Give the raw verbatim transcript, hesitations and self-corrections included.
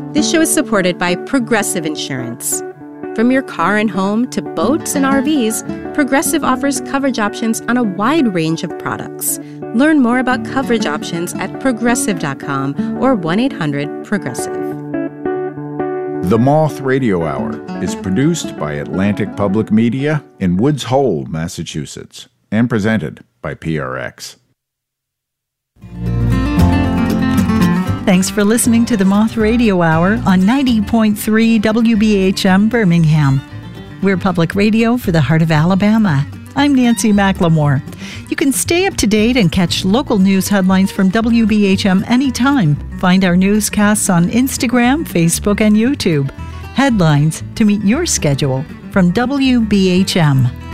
This show is supported by Progressive Insurance. From your car and home to boats and R Vs, Progressive offers coverage options on a wide range of products. Learn more about coverage options at progressive dot com or one eight hundred progressive. The Moth Radio Hour is produced by Atlantic Public Media in Woods Hole, Massachusetts, and presented by P R X. Thanks for listening to the Moth Radio Hour on ninety point three W B H M Birmingham. We're public radio for the heart of Alabama. I'm Nancy McLemore. You can stay up to date and catch local news headlines from W B H M anytime. Find our newscasts on Instagram, Facebook, and YouTube. Headlines to meet your schedule from W B H M.